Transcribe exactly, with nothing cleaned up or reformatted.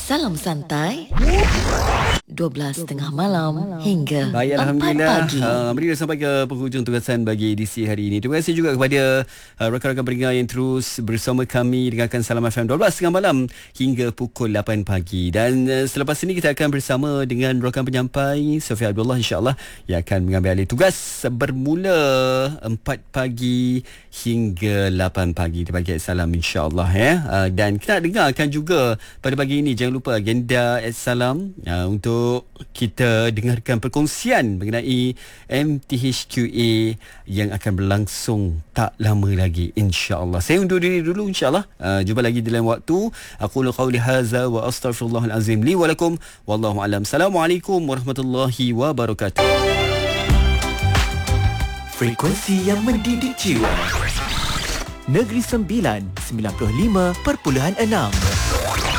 Salam santai. dua belas tengah malam hingga Baik, empat Alhamdulillah. pagi. Uh, mari kita sampai ke penghujung tugasan bagi edisi hari ini. Terima kasih juga kepada uh, rakan-rakan pendengar yang terus bersama kami dengarkan Salam F M dua belas tengah malam hingga pukul lapan pagi. Dan uh, selepas ini kita akan bersama dengan rakan penyampai Sofia Abdullah, insya-Allah, yang akan mengambil alih tugas bermula empat pagi hingga lapan pagi di pagi Salam, insya-Allah, ya. Uh, dan kita nak dengarkan juga pada pagi ini, jangan lupa agenda Salam uh, untuk kita dengarkan perkongsian mengenai M T H Q A yang akan berlangsung tak lama lagi, insya-Allah. Saya undur diri dulu, insya-Allah. Uh, jumpa lagi di lain waktu. Aku qauli hadza wa astaghfirullahal azim li wa lakum wallahu alam. Assalamualaikum warahmatullahi wabarakatuh. Frekuensi yang mendidik jiwa. Negeri Sembilan, sembilan puluh lima perpuluhan enam.